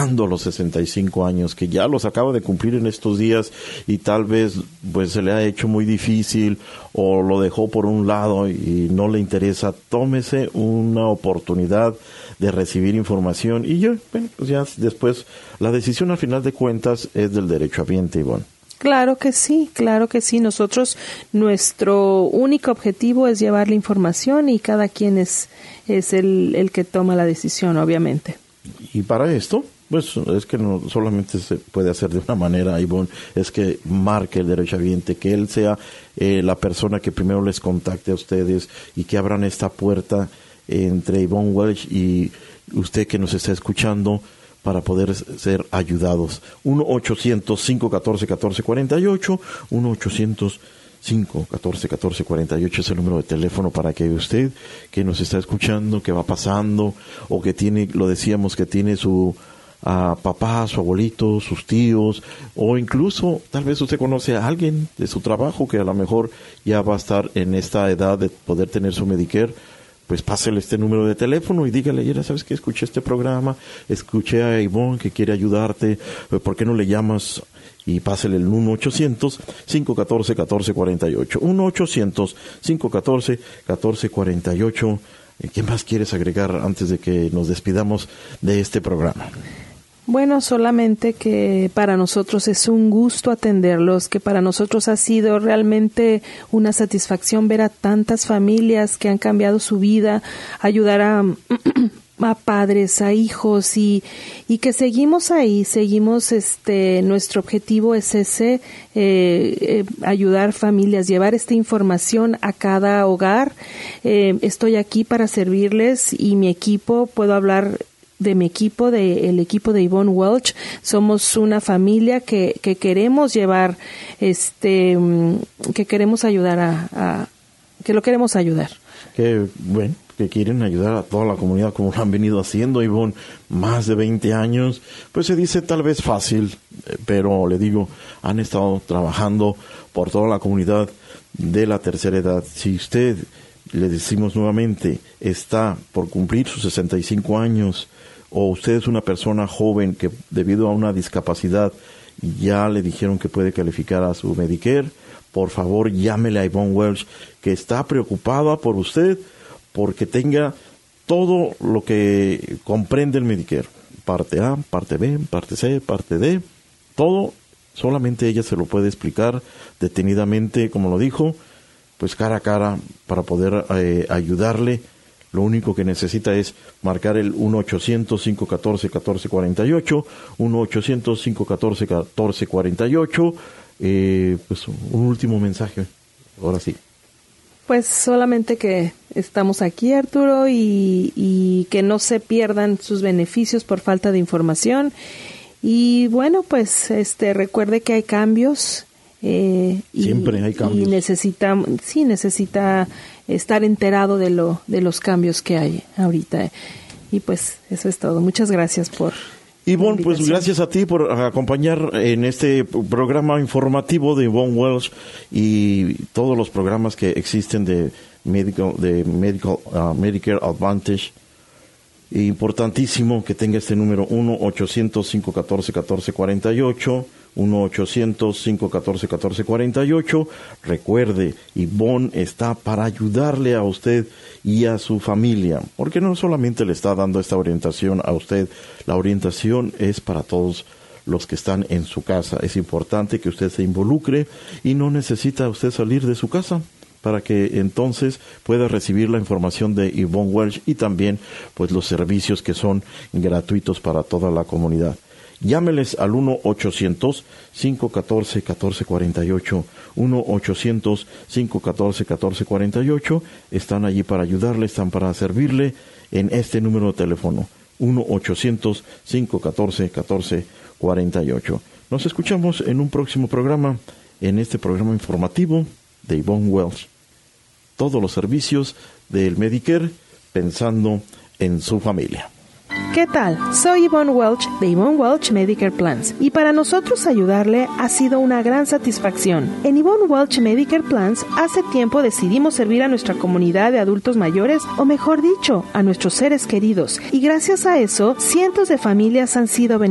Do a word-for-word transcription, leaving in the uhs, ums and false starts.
llegando a los sesenta y cinco años, que ya los acaba de cumplir en estos días y tal vez pues se le ha hecho muy difícil o lo dejó por un lado y no le interesa, tómese una oportunidad de recibir información y yo, bueno, pues ya después la decisión al final de cuentas es del derechohabiente, Ivonne. Claro que sí, claro que sí. Nosotros, nuestro único objetivo es llevar la información y cada quien es, es el, el que toma la decisión, obviamente. Y para esto, pues es que no solamente se puede hacer de una manera, Ivonne, es que marque el derechohabiente, que él sea eh, la persona que primero les contacte a ustedes y que abran esta puerta entre Ivonne Welch y usted que nos está escuchando, para poder ser ayudados. uno ochocientos, cinco uno cuatro, uno cuatro cuatro ocho, uno ochocientos, cinco uno cuatro, uno cuatro cuatro ocho es el número de teléfono para que usted que nos está escuchando, que va pasando, o que tiene, lo decíamos, que tiene su a papá, su abuelito, sus tíos, o incluso tal vez usted conoce a alguien de su trabajo que a lo mejor ya va a estar en esta edad de poder tener su Medicare, pues pásele este número de teléfono y dígale, ya sabes que escuché este programa, escuché a Ivonne que quiere ayudarte, ¿por qué no le llamas? Y pásele el uno ochocientos, cinco uno cuatro, uno cuatro cuatro ocho, uno ochocientos, cinco uno cuatro, uno cuatro cuatro ocho. ¿Qué más quieres agregar antes de que nos despidamos de este programa? Bueno, solamente que para nosotros es un gusto atenderlos, que para nosotros ha sido realmente una satisfacción ver a tantas familias que han cambiado su vida, ayudar a, a padres, a hijos y, y que seguimos ahí, seguimos, este, nuestro objetivo es ese, eh, eh, ayudar familias, llevar esta información a cada hogar. Eh, estoy aquí para servirles y mi equipo, puedo hablar de mi equipo, de el equipo de Ivonne Welch, somos una familia que, que queremos llevar, este, que queremos ayudar a, a, que lo queremos ayudar. Que bueno, que quieren ayudar a toda la comunidad como lo han venido haciendo, Ivonne, más de veinte años, pues se dice tal vez fácil, pero le digo, han estado trabajando por toda la comunidad de la tercera edad. Si usted, le decimos nuevamente, está por cumplir sus sesenta y cinco años, o usted es una persona joven que debido a una discapacidad ya le dijeron que puede calificar a su Medicare, por favor llámele a Ivonne Welch, que está preocupada por usted porque tenga todo lo que comprende el Medicare, parte A, parte B, parte C, parte D, todo, solamente ella se lo puede explicar detenidamente, como lo dijo, pues cara a cara, para poder eh, ayudarle. Lo único que necesita es marcar el uno ochocientos, cinco uno cuatro, uno cuatro cuatro ocho, uno ochocientos, cinco uno cuatro, uno cuatro cuatro ocho. Eh, pues un último mensaje, ahora sí. Pues solamente que estamos aquí, Arturo, y, y que no se pierdan sus beneficios por falta de información. Y bueno, pues este recuerde que hay cambios. Eh, Siempre y, hay cambios. Y necesita, sí, necesita estar enterado de lo de los cambios que hay ahorita. Y pues eso es todo. Muchas gracias por... Ivonne, pues gracias a ti por acompañar en este programa informativo de Ivonne Welch y todos los programas que existen de Medical, de Medical, uh, Medicare Advantage. Importantísimo que tenga este número uno ochocientos, cinco uno cuatro, uno cuatro cuatro ocho, uno ochocientos, cinco uno cuatro, uno cuatro cuatro ocho. Recuerde, Ivonne está para ayudarle a usted y a su familia, porque no solamente le está dando esta orientación a usted, la orientación es para todos los que están en su casa. Es importante que usted se involucre y no necesita usted salir de su casa para que entonces pueda recibir la información de Ivonne Welch y también pues los servicios que son gratuitos para toda la comunidad. Llámeles al uno ochocientos, cinco uno cuatro, uno cuatro cuatro ocho, uno ochocientos, cinco uno cuatro, uno cuatro cuatro ocho. Están allí para ayudarle, están para servirle en este número de teléfono, uno ochocientos, cinco uno cuatro, uno cuatro cuatro ocho. Nos escuchamos en un próximo programa, en este programa informativo de Ivonne Welch. Todos los servicios del Medicare pensando en su familia. ¿Qué tal? Soy Ivonne Welch de Ivonne Welch Medicare Plans y para nosotros ayudarle ha sido una gran satisfacción. En Ivonne Welch Medicare Plans hace tiempo decidimos servir a nuestra comunidad de adultos mayores o mejor dicho, a nuestros seres queridos y gracias a eso cientos de familias han sido beneficiadas.